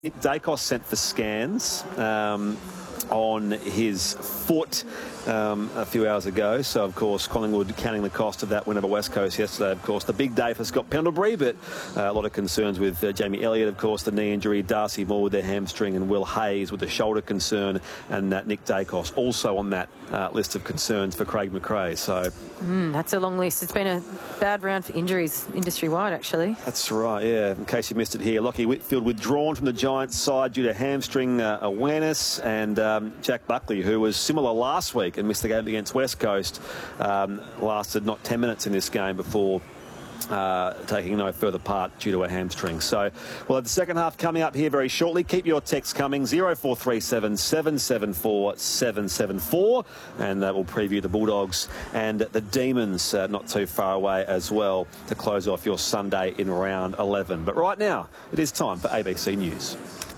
Nick Daicos sent for scans on his foot a few hours ago. So, of course, Collingwood counting the cost of that win over West Coast yesterday. Of course, the big day for Scott Pendlebury, but a lot of concerns with Jamie Elliott, of course, the knee injury, Darcy Moore with their hamstring, and Will Hayes with the shoulder concern, and Nick Daicos also on that list of concerns for Craig McRae. So that's a long list. It's been a bad round for injuries industry-wide, actually. That's right, yeah. In case you missed it here, Lachie Whitfield withdrawn from the Giants side due to hamstring awareness, and Jack Buckley, who was similar last week and missed the game against West Coast, lasted not 10 minutes in this game before taking no further part due to a hamstring. So we'll have the second half coming up here very shortly. Keep your texts coming, 0437 774 774, and we'll preview the Bulldogs and the Demons not too far away as well to close off your Sunday in round 11. But right now, it is time for ABC News.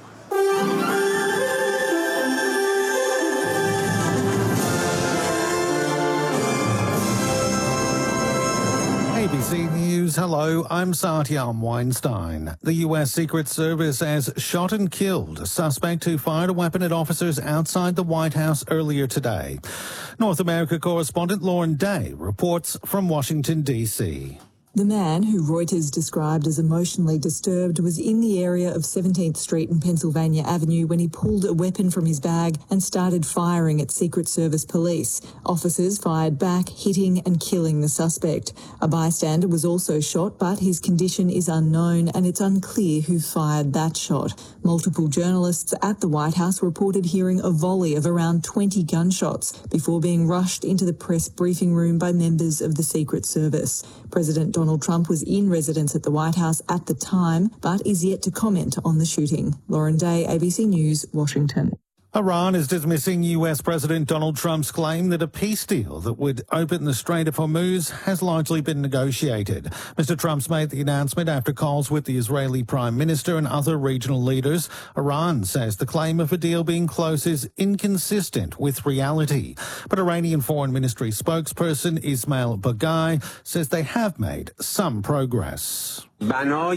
ABC News, hello, I'm Satyam Weinstein. The US Secret Service has shot and killed a suspect who fired a weapon at officers outside the White House earlier today. North America correspondent Lauren Day reports from Washington, D.C. The man, who Reuters described as emotionally disturbed, was in the area of 17th Street and Pennsylvania Avenue when he pulled a weapon from his bag and started firing at Secret Service police. Officers fired back, hitting and killing the suspect. A bystander was also shot, but his condition is unknown and it's unclear who fired that shot. Multiple journalists at the White House reported hearing a volley of around 20 gunshots before being rushed into the press briefing room by members of the Secret Service. President Donald Trump was in residence at the White House at the time, but is yet to comment on the shooting. Lauren Day, ABC News, Washington. Iran is dismissing US President Donald Trump's claim that a peace deal that would open the Strait of Hormuz has largely been negotiated. Mr. Trump's made the announcement after calls with the Israeli Prime Minister and other regional leaders. Iran says the claim of a deal being close is inconsistent with reality. But Iranian Foreign Ministry spokesperson Ismail Baghai says they have made some progress. Our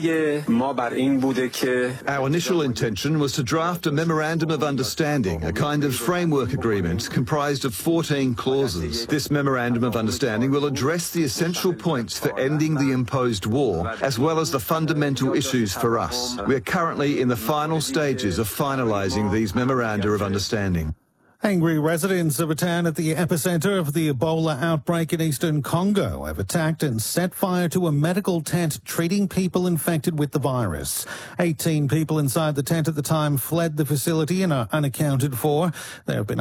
initial intention was to draft a memorandum of understanding, a kind of framework agreement comprised of 14 clauses. This memorandum of understanding will address the essential points for ending the imposed war, as well as the fundamental issues for us. We are currently in the final stages of finalising these memoranda of understanding. Angry residents of a town at the epicenter of the Ebola outbreak in eastern Congo have attacked and set fire to a medical tent treating people infected with the virus. 18 people inside the tent at the time fled the facility and are unaccounted for. There have been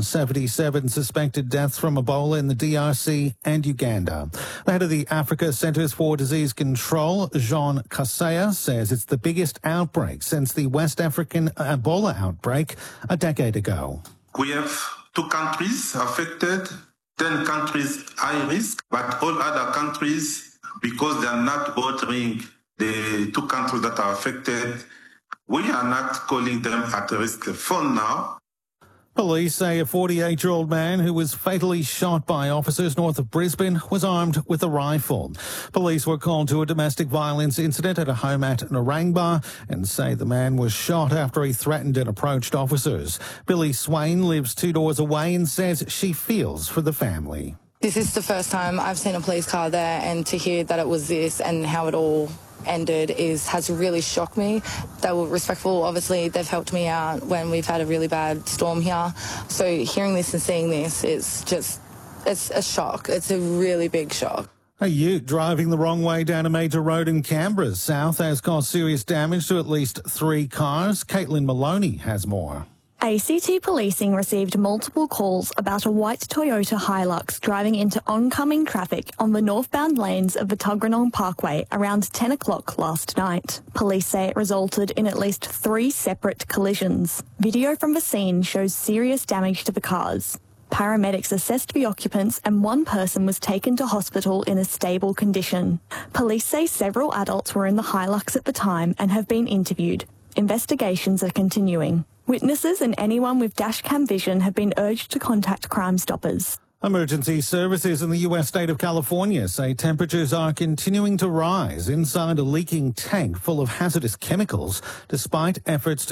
177 suspected deaths from Ebola in the DRC and Uganda. The head of the Africa Centers for Disease Control, Jean Kaseya, says it's the biggest outbreak since the West African Ebola outbreak a decade ago. We have 2 countries affected, 10 countries high risk, but all other countries, because they are not bordering the 2 countries that are affected, we are not calling them at risk for now. Police say a 48-year-old man who was fatally shot by officers north of Brisbane was armed with a rifle. Police were called to a domestic violence incident at a home at Narangba and say the man was shot after he threatened and approached officers. Billy Swain lives 2 doors away and says she feels for the family. This is the first time I've seen a police car there, and to hear that it was this and how it all ended has really shocked me. They were respectful. Obviously, they've helped me out when we've had a really bad storm here. So hearing this and seeing this, it's a shock. It's a really big shock. A ute driving the wrong way down a major road in Canberra South has caused serious damage to at least 3 cars. Caitlin Maloney has more. ACT Policing received multiple calls about a white Toyota Hilux driving into oncoming traffic on the northbound lanes of the Tuggeranong Parkway around 10 o'clock last night. Police say it resulted in at least 3 separate collisions. Video from the scene shows serious damage to the cars. Paramedics assessed the occupants and 1 person was taken to hospital in a stable condition. Police say several adults were in the Hilux at the time and have been interviewed. Investigations are continuing. Witnesses and anyone with dashcam vision have been urged to contact Crime Stoppers. Emergency services in the US state of California say temperatures are continuing to rise inside a leaking tank full of hazardous chemicals despite efforts to